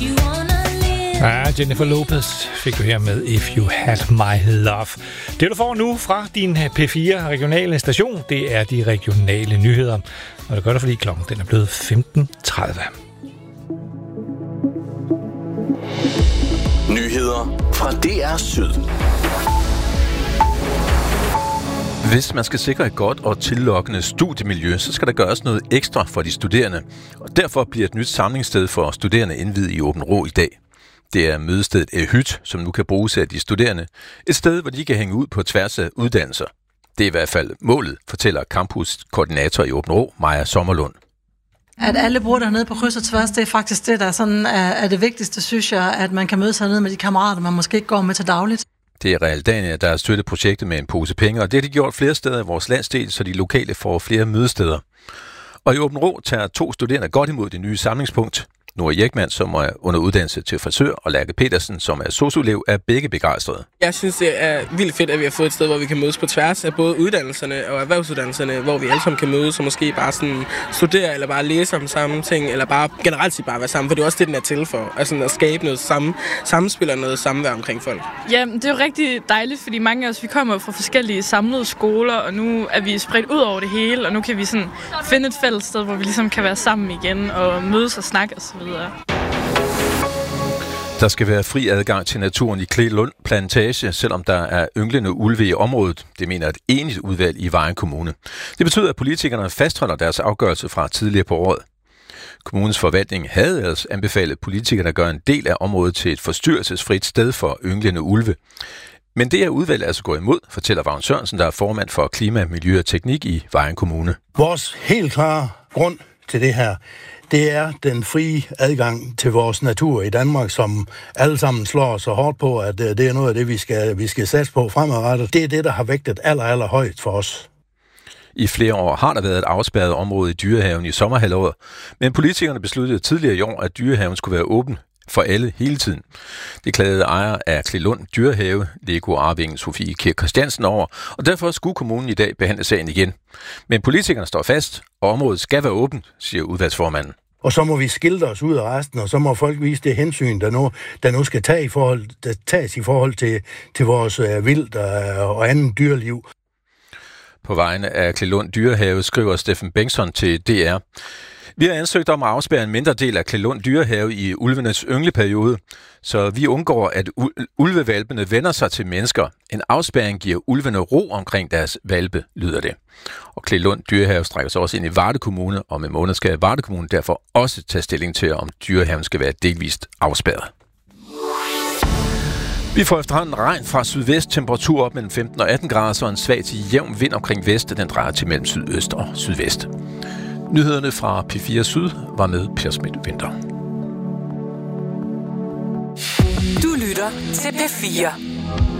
Ja, Jennifer Lopez fik du her med If You Had My Love. Det du får nu fra din P4 regionale station, det er de regionale nyheder. Og det gør det, fordi klokken den er blevet 15:30. Nyheder fra DR Syd. Hvis man skal sikre et godt og tillokkende studiemiljø, så skal der gøres noget ekstra for de studerende. Og derfor bliver et nyt samlingssted for studerende indviet i Aabenraa i dag. Det er mødestedet Hyt, som nu kan bruges af de studerende. Et sted, hvor de kan hænge ud på tværs af uddannelser. Det er i hvert fald målet, fortæller campuskoordinator i Aabenraa, Maja Sommerlund. At alle bruger dernede på kryds og tværs, det er faktisk det, der sådan er det vigtigste, synes jeg, at man kan mødes hernede med de kammerater, man måske ikke går med til dagligt. Det er Realdania, der har støttet projektet med en pose penge, og det har de gjort flere steder i vores landsdel, så de lokale får flere mødesteder. Og i Aabenraa tager 2 studerende godt imod det nye samlingspunkt. Nora Jekman, som er under uddannelse til frisør, og Lærke Petersen, som er sosu-elev, er begge begejstrede. Jeg synes, det er vildt fedt, at vi har fået et sted, hvor vi kan mødes på tværs af både uddannelserne og erhvervsuddannelserne, hvor vi alle sammen kan mødes og måske bare sådan studere, eller bare læse om samme ting, eller bare generelt set bare være sammen, for det er også det, den er til for, altså at skabe noget samspil og noget samvær omkring folk. Ja, det er jo rigtig dejligt, fordi mange af os, vi kommer fra forskellige samlede skoler, og nu er vi spredt ud over det hele, og nu kan vi sådan finde et fælles sted, hvor vi ligesom kan være sammen igen og mødes og snakke osv. Der skal være fri adgang til naturen i Klelund Plantage, selvom der er ynglende ulve i området. Det mener et enigt udvalg i Vejen Kommune. Det betyder, at politikerne fastholder deres afgørelse fra tidligere på året. Kommunens forvaltning havde ellers anbefalet politikerne at gøre en del af området til et forstyrrelsesfrit sted for ynglende ulve. Men det er udvalget altså gået imod, fortæller Vagn Sørensen, der er formand for Klima, Miljø og Teknik i Vejen Kommune. Vores helt klare grund til det her, det er den frie adgang til vores natur i Danmark, som alle sammen slår så hårdt på, at det er noget af det, vi skal satse på fremadrettet. Det er det, der har vægtet allerhøjst for os. I flere år har der været et afspærret område i Dyrehaven i sommerhalvåret, men politikerne besluttede tidligere i år, at Dyrehaven skulle være åben for alle hele tiden. Det klagede ejer af Klelund Dyrehave, Lego-arvingen Sofie Kirk Christiansen over, og derfor skulle kommunen i dag behandle sagen igen. Men politikerne står fast, og området skal være åbent, siger udvalgsformanden. Og så må vi skilte os ud af resten, og så må folk vise det hensyn, der nu skal tages i forhold til vores vildt og anden dyreliv. På vegne af Klelund Dyrehave skriver Steffen Bengtsson til DR. Vi har ansøgt om at afspærre en mindre del af Klelund Dyrehave i ulvenes yngleperiode, så vi undgår, at ulvevalpene vender sig til mennesker. En afspærring giver ulvene ro omkring deres valpe, lyder det. Og Klelund Dyrehave strækker sig også ind i Varde Kommune, og med måneder skal Varde Kommune derfor også tage stilling til, om Dyrehaven skal være delvist afspærret. Vi får efterhånden regn fra sydvest, temperatur op mellem 15 og 18 grader, så en svag til jævn vind omkring vest, den drejer til mellem sydøst og sydvest. Nyhederne fra P4 Syd var med Per Schmidt Vinter. Du lytter til P4.